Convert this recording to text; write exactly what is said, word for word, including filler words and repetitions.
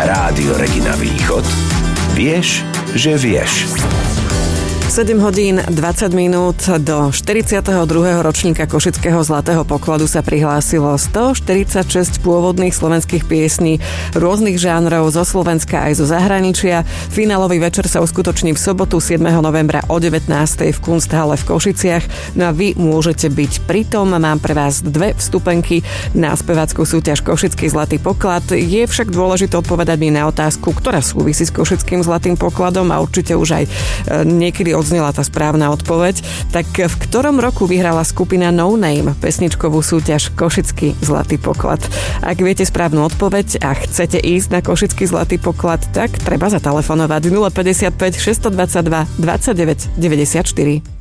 Rádio Regina Východ. Vieš, že vieš. sedem hodín dvadsať minút do štyridsiateho druhého ročníka Košického zlatého pokladu sa prihlásilo stoštyridsaťšesť pôvodných slovenských piesní rôznych žánrov zo Slovenska aj zo zahraničia. Finálový večer sa uskutoční v sobotu siedmeho novembra o devätnástej v Kunsthalle v Košiciach. No a vy môžete byť pritom. Mám pre vás dve vstupenky na spevácku súťaž Košický zlatý poklad. Je však dôležité odpovedať mi na otázku, ktorá súvisí s Košickým zlatým pokladom, a určite už aj niekedy odznela tá správna odpoveď. Tak v ktorom roku vyhrala skupina No Name pesničkovú súťaž Košický zlatý poklad? Ak viete správnu odpoveď a chcete ísť na Košický zlatý poklad, tak treba zatelefonovať nula päťdesiatpäť šesťstodvadsaťdva dvadsaťdeväť deväťdesiatštyri.